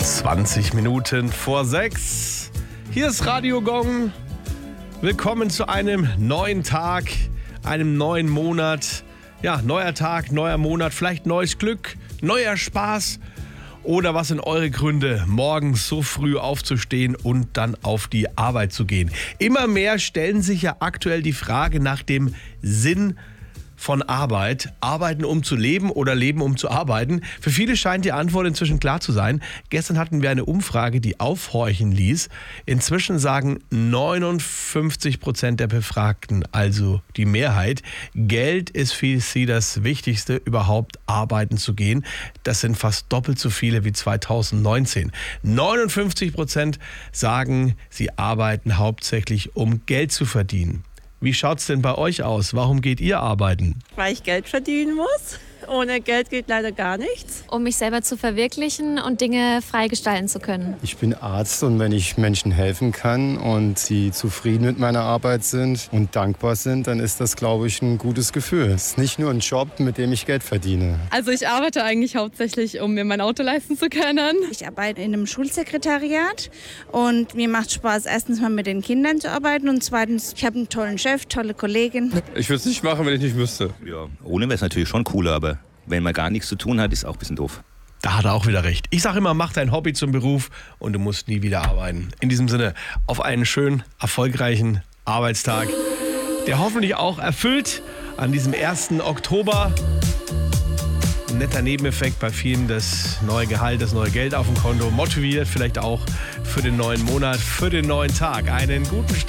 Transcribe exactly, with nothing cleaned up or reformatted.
zwanzig Minuten vor sechs. Hier ist Radio Gong. Willkommen zu einem neuen Tag, einem neuen Monat. Ja, neuer Tag, neuer Monat, vielleicht neues Glück, neuer Spaß. Oder was sind eure Gründe, morgens so früh aufzustehen und dann auf die Arbeit zu gehen? Immer mehr stellen sich ja aktuell die Frage nach dem Sinn von Arbeit. Arbeiten, um zu leben oder leben, um zu arbeiten? Für viele scheint die Antwort inzwischen klar zu sein. Gestern hatten wir eine Umfrage, die aufhorchen ließ. Inzwischen sagen neunundfünfzig Prozent der Befragten, also die Mehrheit, Geld ist für sie das Wichtigste, überhaupt arbeiten zu gehen. Das sind fast doppelt so viele wie zweitausendneunzehn. neunundfünfzig Prozent sagen, sie arbeiten hauptsächlich, um Geld zu verdienen. Wie schaut's denn bei euch aus? Warum geht ihr arbeiten? Weil ich Geld verdienen muss. Ohne Geld geht leider gar nichts. Um mich selber zu verwirklichen und Dinge frei gestalten zu können. Ich bin Arzt und wenn ich Menschen helfen kann und sie zufrieden mit meiner Arbeit sind und dankbar sind, dann ist das, glaube ich, ein gutes Gefühl. Es ist nicht nur ein Job, mit dem ich Geld verdiene. Also ich arbeite eigentlich hauptsächlich, um mir mein Auto leisten zu können. Ich arbeite in einem Schulsekretariat und mir macht Spaß, erstens mal mit den Kindern zu arbeiten und zweitens, ich habe einen tollen Chef, tolle Kollegen. Ich würde es nicht machen, wenn ich nicht müsste. Ja, ohne wäre es natürlich schon cooler, aber wenn man gar nichts zu tun hat, ist auch ein bisschen doof. Da hat er auch wieder recht. Ich sage immer, mach dein Hobby zum Beruf und du musst nie wieder arbeiten. In diesem Sinne, auf einen schönen, erfolgreichen Arbeitstag, der hoffentlich auch erfüllt an diesem ersten Oktober. Ein netter Nebeneffekt bei vielen, das neue Gehalt, das neue Geld auf dem Konto, motiviert vielleicht auch für den neuen Monat, für den neuen Tag. Einen guten Start.